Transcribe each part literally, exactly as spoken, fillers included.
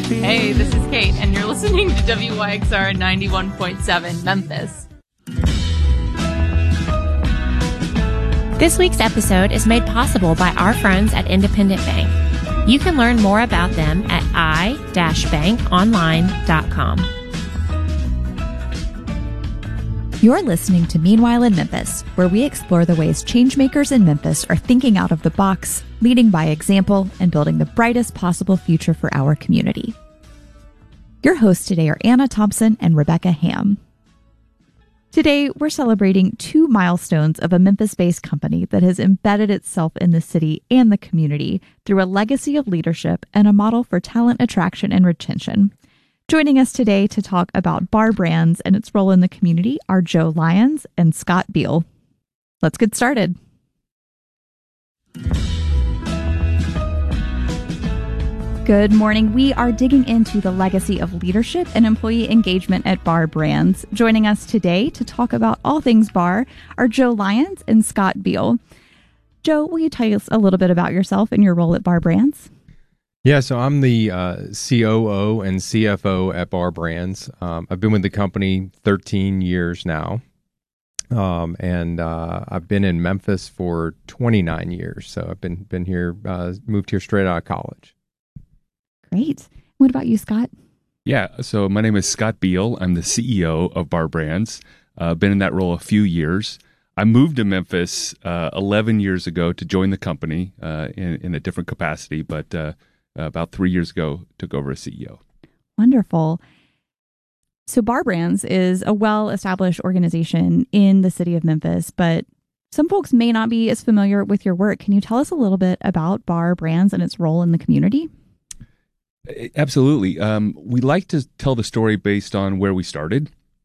Hey, this is Kate, and you're listening to W Y X R ninety-one point seven Memphis. This week's episode is made possible by our friends at Independent Bank. You can learn more about them at i dash bank online dot com. You're listening to Meanwhile in Memphis, where we explore the ways changemakers in Memphis are thinking out of the box, leading by example, and building the brightest possible future for our community. Your hosts today are Anna Thompson and Rebecca Ham. Today, we're celebrating two milestones of a Memphis-based company that has embedded itself in the city and the community through a legacy of leadership and a model for talent attraction and retention. Joining us today to talk about Bar Brands and its role in the community are Joe Lyons and Scott Beal. Let's get started. Good morning. We are digging into the legacy of leadership and employee engagement at Bar Brands. Joining us today to talk about all things bar are Joe Lyons and Scott Beal. Joe, will you tell us a little bit about yourself and your role at Bar Brands? Yeah, so I'm the uh, C O O and C F O at Bar Brands. Um, I've been with the company thirteen years now, um, and uh, I've been in Memphis for twenty-nine years. So I've been been here, uh, moved here straight out of college. Great. What about you, Scott? Yeah, so my name is Scott Beal. I'm the C E O of Bar Brands. I've uh, been in that role a few years. I moved to Memphis uh, eleven years ago to join the company uh, in, in a different capacity, but uh, Uh, about three years ago, took over as C E O. Wonderful. So Bar Brands is a well-established organization in the city of Memphis, but some folks may not be as familiar with your work. Can you tell us a little bit about Bar Brands and its role in the community? Absolutely. Um, we like to tell the story based on where we started.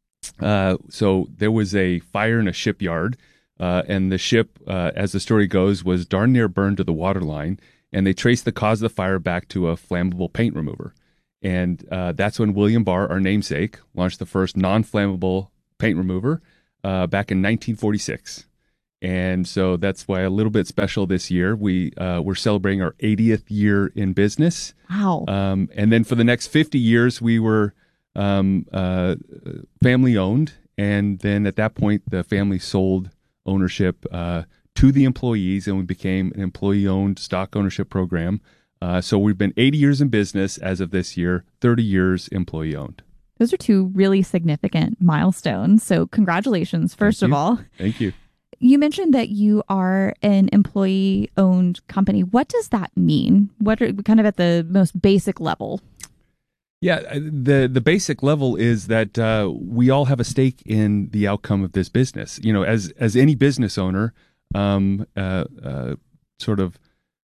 Uh, so there was a fire in a shipyard, uh, and the ship, uh, as the story goes, was darn near burned to the waterline. And they traced the cause of the fire back to a flammable paint remover. And uh, that's when William Barr, our namesake, launched the first non-flammable paint remover uh, back in nineteen forty-six. And so that's why a little bit special this year. We, uh, we're celebrating our eightieth year in business. Wow. Um, and then for the next fifty years, we were um, uh, family-owned. And then at that point, the family sold ownership uh to the employees, and we became an employee-owned stock ownership program. Uh, so we've been eighty years in business as of this year, thirty years employee-owned. Those are two really significant milestones. So congratulations, first Thank of you. all. Thank you. You mentioned that you are an employee-owned company. What does that mean? What are kind of at the most basic level? Yeah, the the basic level is that uh, we all have a stake in the outcome of this business. You know, as as any business owner, Um, uh, uh, sort of,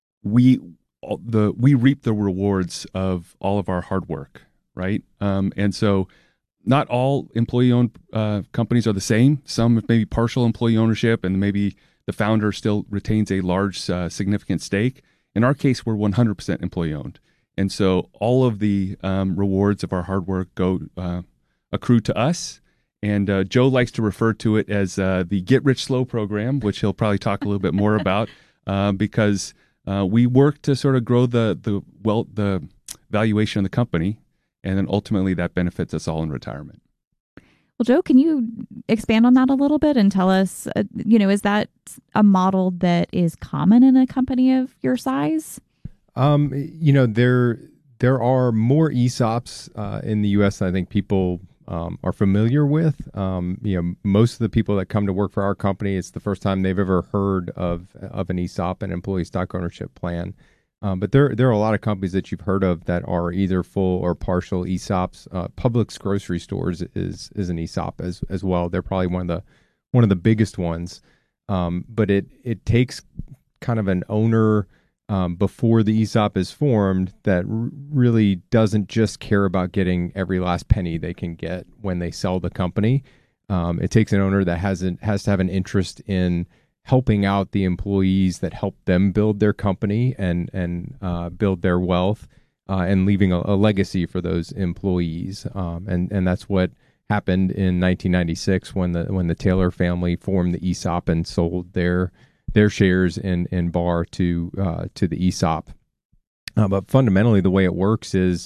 we the we reap the rewards of all of our hard work, right? Um, and so, not all employee-owned uh, companies are the same. Some have maybe partial employee ownership, and maybe the founder still retains a large, uh, significant stake. In our case, we're one hundred percent employee-owned, and so all of the um, rewards of our hard work go uh, accrue to us. And uh, Joe likes to refer to it as uh, the Get Rich Slow program, which he'll probably talk a little bit more about, uh, because uh, we work to sort of grow the the well the valuation of the company, and then ultimately that benefits us all in retirement. Well, Joe, can you expand on that a little bit and tell us, uh, you know, is that a model that is common in a company of your size? Um, you know, there there are more E S O Ps uh, in the U S than I think people Um, are familiar with. Um, you know, most of the people that come to work for our company, it's the first time they've ever heard of of an E S O P, an employee stock ownership plan. Um, but there there are a lot of companies that you've heard of that are either full or partial E S O Ps. Uh, Publix grocery stores is is an E S O P as as well. They're probably one of the one of the biggest ones. Um, but it it takes kind of an owner Um, before the E S O P is formed that r- really doesn't just care about getting every last penny they can get when they sell the company. Um, it takes an owner that hasn't has to have an interest in helping out the employees that help them build their company and and uh, build their wealth, uh, and leaving a, a legacy for those employees. Um, and and that's what happened in nineteen ninety-six when the when the Taylor family formed the E S O P and sold their their shares in in Bar to uh, to the E S O P. Uh, but fundamentally, the way it works is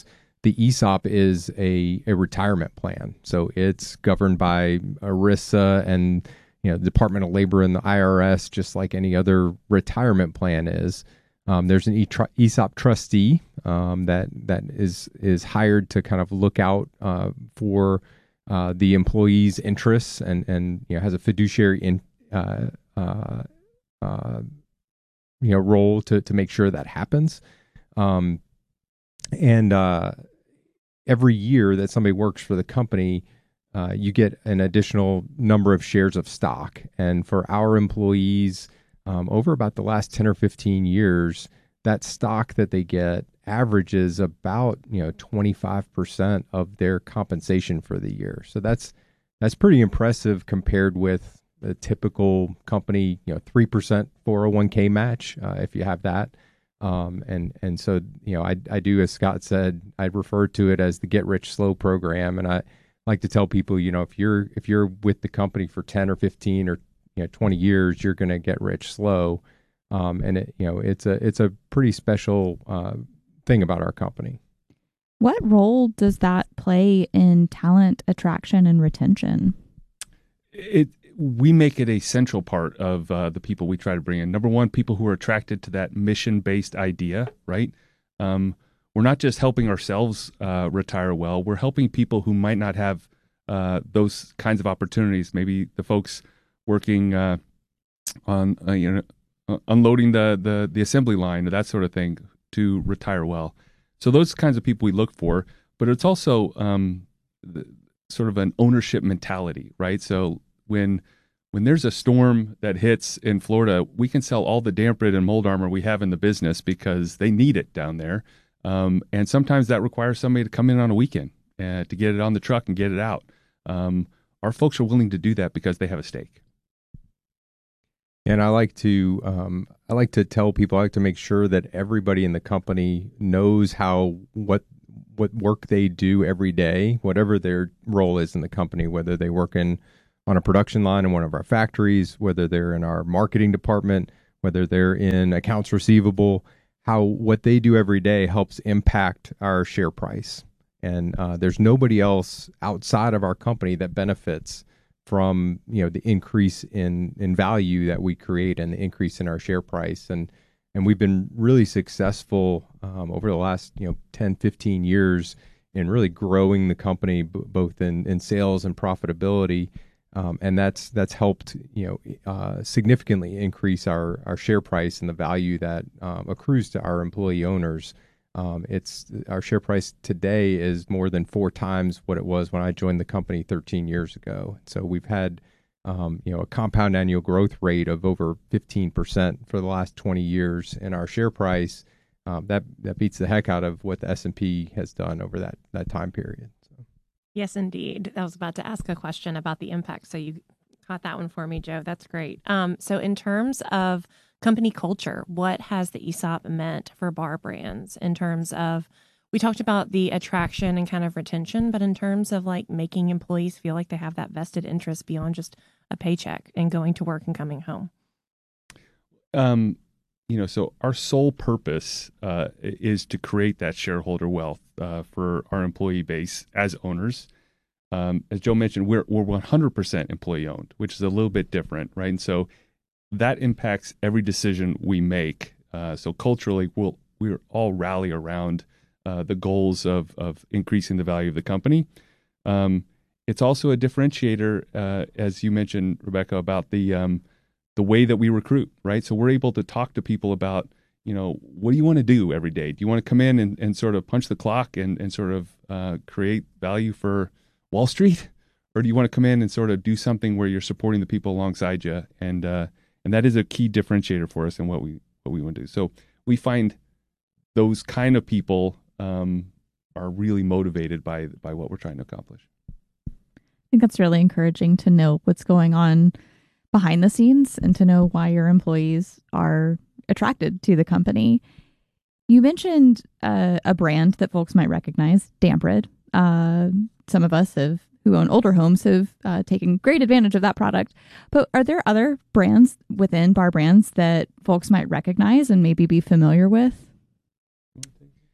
the E S O P is a, a retirement plan. So it's governed by ERISA and, you know, the Department of Labor and the I R S, just like any other retirement plan is. Um, there's an E S O P trustee um, that that is is hired to kind of look out uh, for uh, the employee's interests and and you know has a fiduciary in uh, uh, uh, you know role to to make sure that happens. Um, and uh, every year that somebody works for the company, uh, you get an additional number of shares of stock. And for our employees, Um, over about the last ten or fifteen years, that stock that they get averages about, you know, twenty-five percent of their compensation for the year. So that's, that's pretty impressive compared with a typical company, you know, three percent four oh one k match, uh, if you have that. Um, and, and so, you know, I, I do, as Scott said, I refer to it as the get rich slow program. And I like to tell people, you know, if you're, if you're with the company for ten or fifteen or you know, twenty years, you're going to get rich slow. Um, and it, you know, it's a, it's a pretty special, uh, thing about our company. What role does that play in talent attraction and retention? It, we make it a central part of uh, the people we try to bring in. Number one, people who are attracted to that mission-based idea, right? Um, we're not just helping ourselves uh, retire well. We're helping people who might not have uh, those kinds of opportunities. Maybe the folks working uh, on uh, you know uh, unloading the, the the assembly line or that sort of thing to retire well. So those kinds of people we look for, but it's also um, the, sort of an ownership mentality, right? So when when there's a storm that hits in Florida, we can sell all the damp rid and mold armor we have in the business because they need it down there. Um, and sometimes that requires somebody to come in on a weekend uh, to get it on the truck and get it out. Um, our folks are willing to do that because they have a stake. And I like to um, I like to tell people, I like to make sure that everybody in the company knows how what what work they do every day, whatever their role is in the company, whether they work in on a production line in one of our factories, whether they're in our marketing department, whether they're in accounts receivable, how what they do every day helps impact our share price. And uh, there's nobody else outside of our company that benefits from, you know, the increase in, in value that we create and the increase in our share price. And, and we've been really successful um, over the last, you know, ten, fifteen years in really growing the company, b- both in, in sales and profitability. Um, and that's, that's helped, you know, uh, significantly increase our, our share price and the value that um, accrues to our employee owners. Um, it's our share price today is more than four times what it was when I joined the company thirteen years ago. So we've had, um, you know, a compound annual growth rate of over fifteen percent for the last twenty years in our share price. Um, that that beats the heck out of what the S and P has done over that that time period. So. Yes, indeed. I was about to ask a question about the impact, so you caught that one for me, Joe. That's great. Um, so in terms of company culture, what has the E S O P meant for Bar Brands in terms of, we talked about the attraction and kind of retention, but in terms of like making employees feel like they have that vested interest beyond just a paycheck and going to work and coming home? Um, you know, so our sole purpose uh, is to create that shareholder wealth uh, for our employee base as owners. Um, as Joe mentioned, we're we're one hundred percent employee owned, which is a little bit different, right? And so that impacts every decision we make. Uh, so culturally, we'll we all rally around uh, the goals of of increasing the value of the company. Um, it's also a differentiator, uh, as you mentioned, Rebecca, about the um, the way that we recruit, right? So we're able to talk to people about, you know, what do you want to do every day? Do you want to come in and, and sort of punch the clock and, and sort of uh, create value for Wall Street? Or do you want to come in and sort of do something where you're supporting the people alongside you? And uh, and that is a key differentiator for us in what we what we want to do. So we find those kind of people um, are really motivated by by what we're trying to accomplish. I think that's really encouraging to know what's going on behind the scenes and to know why your employees are attracted to the company. You mentioned uh, a brand that folks might recognize, Damp Rid. Uh, some of us have who own older homes have uh, taken great advantage of that product. But are there other brands within Bar Brands that folks might recognize and maybe be familiar with?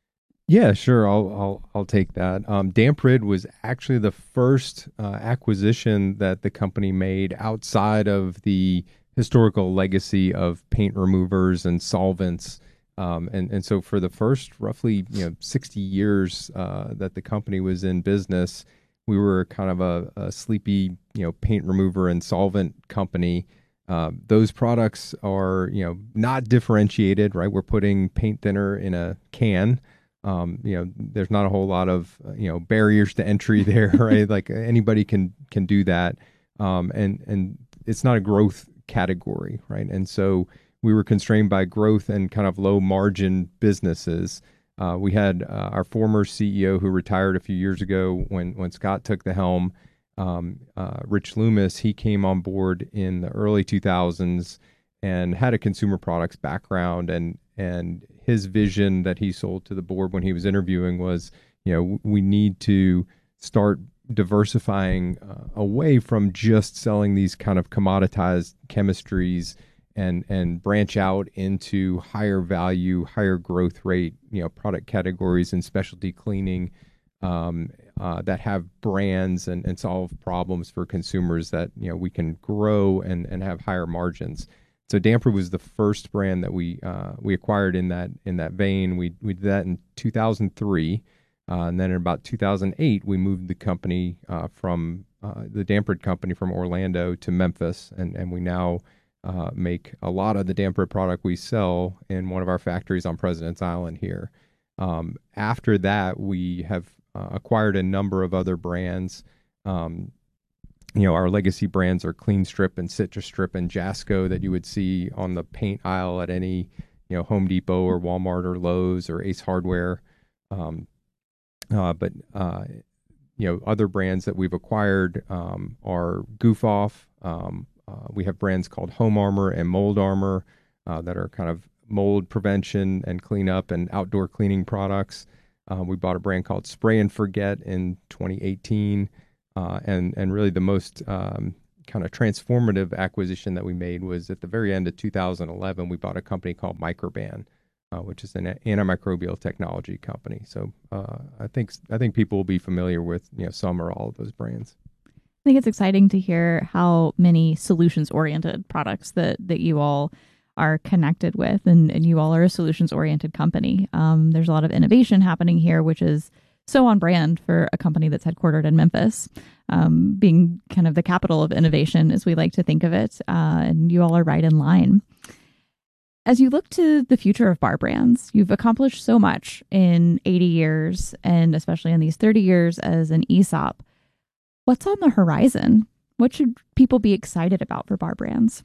Yeah, sure. I'll I'll I'll take that. Um, Damprid was actually the first uh, acquisition that the company made outside of the historical legacy of paint removers and solvents. Um, and and so for the first roughly you know sixty years uh, that the company was in business, we were kind of a, a sleepy you know paint remover and solvent company. Uh, those products are you know not differentiated, right? We're putting paint thinner in a can. Um, you know, there's not a whole lot of, uh, you know, barriers to entry there, right? Like anybody can, can do that. Um, and, and it's not a growth category, right? And so we were constrained by growth and kind of low margin businesses. Uh, we had uh, our former C E O who retired a few years ago when, when Scott took the helm, um, uh, Rich Loomis. He came on board in the early two thousands and had a consumer products background, and, and his vision that he sold to the board when he was interviewing was, you know, we need to start diversifying uh, away from just selling these kind of commoditized chemistries and and branch out into higher value, higher growth rate, you know, product categories and specialty cleaning um, uh, that have brands and, and solve problems for consumers that, you know, we can grow and, and have higher margins. So Damprid was the first brand that we uh, we acquired in that in that vein. We we did that in two thousand three, uh, and then in about two thousand eight, we moved the company uh, from uh, the Damprid company from Orlando to Memphis, and and we now uh, make a lot of the Damprid product we sell in one of our factories on President's Island here. Um, after that, we have uh, acquired a number of other brands. Um, You know, our legacy brands are Clean Strip and Citrus Strip and Jasco that you would see on the paint aisle at any, you know, Home Depot or Walmart or Lowe's or Ace Hardware. Um, uh, but, uh, you know, other brands that we've acquired um, are Goof Off. Um, uh, we have brands called Home Armor and Mold Armor uh, that are kind of mold prevention and cleanup and outdoor cleaning products. Uh, we bought a brand called Spray and Forget in twenty eighteen. Uh, and and really the most um, kind of transformative acquisition that we made was at the very end of two thousand eleven. We bought a company called Microban, uh, which is an antimicrobial technology company. So uh, I think I think people will be familiar with you know some or all of those brands. I think it's exciting to hear how many solutions-oriented products that that you all are connected with, and, and you all are a solutions-oriented company. Um, there's a lot of innovation happening here, which is so on brand for a company that's headquartered in Memphis, um, being kind of the capital of innovation, as we like to think of it. Uh, and you all are right in line. As you look to the future of Bar Brands, you've accomplished so much in eighty years, and especially in these thirty years as an E S O P. What's on the horizon? What should people be excited about for Bar Brands?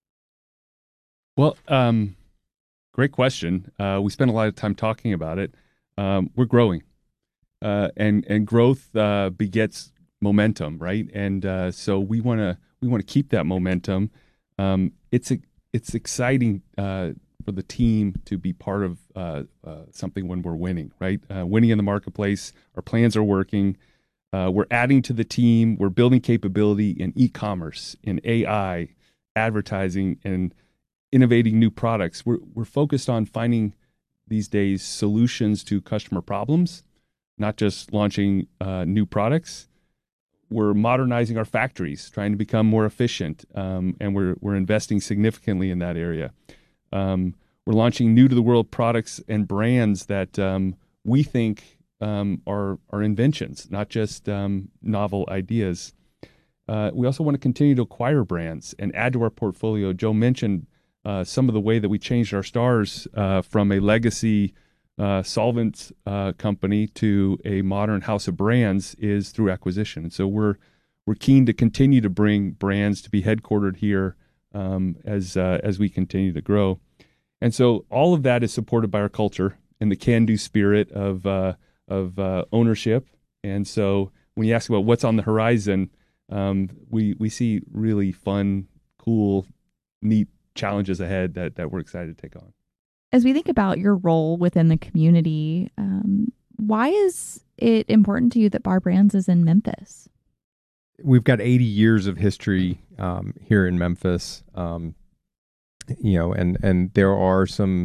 Well, um, great question. Uh, we spent a lot of time talking about it. Um, we're growing. Uh, and and growth uh, begets momentum, right? And uh, so we want to we want to keep that momentum. Um, it's a, it's exciting uh, for the team to be part of uh, uh, something when we're winning, right? Uh, winning in the marketplace. Our plans are working. Uh, we're adding to the team. We're building capability in e-commerce, in A I, advertising, and innovating new products. We're we're focused on finding these days solutions to customer problems, not just launching uh, new products. We're modernizing our factories, trying to become more efficient, um, and we're we're investing significantly in that area. Um, we're launching new to the world products and brands that um, we think um, are are inventions, not just um, novel ideas. Uh, we also want to continue to acquire brands and add to our portfolio. Joe mentioned uh, some of the way that we changed our stars uh, from a legacy Uh, solvent uh, company to a modern house of brands is through acquisition. And so we're we're keen to continue to bring brands to be headquartered here um, as uh, as we continue to grow. And so all of that is supported by our culture and the can-do spirit of uh, of uh, ownership. And so when you ask about what's on the horizon, um, we we see really fun, cool, neat challenges ahead that that we're excited to take on. As we think about your role within the community, um, why is it important to you that Bar Brands is in Memphis? We've got eighty years of history um, here in Memphis, um, you know, and, and there are some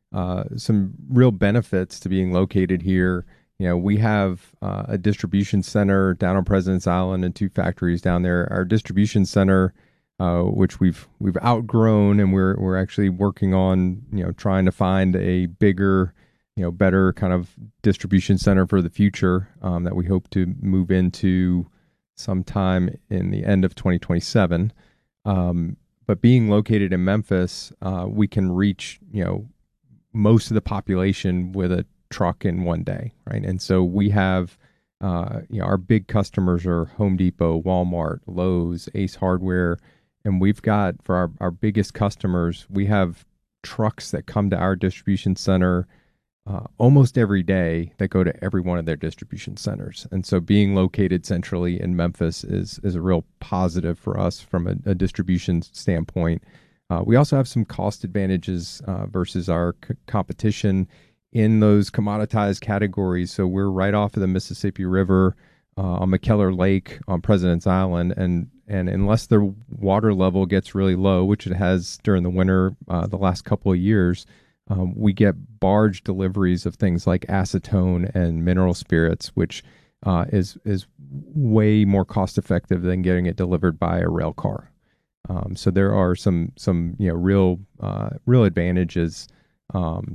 uh, some real benefits to being located here. You know, we have uh, a distribution center down on President's Island and two factories down there. Our distribution center, uh, which we've we've outgrown, and we're we're actually working on, you know, trying to find a bigger, you know, better kind of distribution center for the future um, that we hope to move into sometime in the end of twenty twenty-seven. Um, but being located in Memphis, uh, we can reach, you know, most of the population with a truck in one day, right? And so we have, uh, you know, our big customers are Home Depot, Walmart, Lowe's, Ace Hardware, and we've got, for our, our biggest customers, we have trucks that come to our distribution center uh, almost every day that go to every one of their distribution centers. And so being located centrally in Memphis is is a real positive for us from a, a distribution standpoint. Uh, we also have some cost advantages uh, versus our c- competition in those commoditized categories. So we're right off of the Mississippi River uh, on McKellar Lake on President's Island. And, and unless the water level gets really low, which it has during the winter uh, the last couple of years, um, we get barge deliveries of things like acetone and mineral spirits, which uh, is, is way more cost effective than getting it delivered by a rail car. Um, so there are some, some, you know, real, uh, real advantages, um,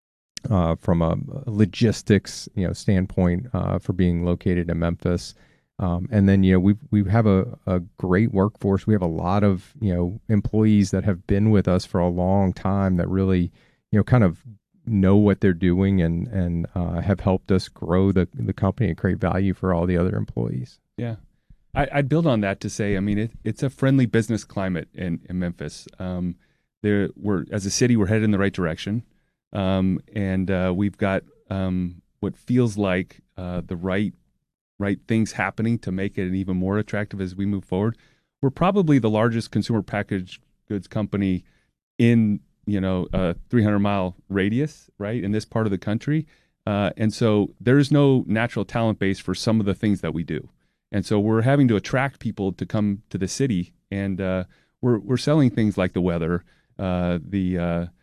uh, from a logistics, you know, standpoint, uh, for being located in Memphis. Um, and then, you know, we we have a, a great workforce. We have a lot of, you know, employees that have been with us for a long time that really, you know, kind of know what they're doing and, and, uh, have helped us grow the, the company and create value for all the other employees. Yeah. I, I'd build on that to say, I mean, it, it's a friendly business climate in, in Memphis. Um, there, we're as a city, we're headed in the right direction, um, and uh, we've got um, what feels like uh, the right right things happening to make it even more attractive as we move forward. We're probably the largest consumer packaged goods company in you know a three hundred mile radius, right, in this part of the country, uh, and so there is no natural talent base for some of the things that we do. And so we're having to attract people to come to the city, and uh, we're we're selling things like the weather, uh, the uh,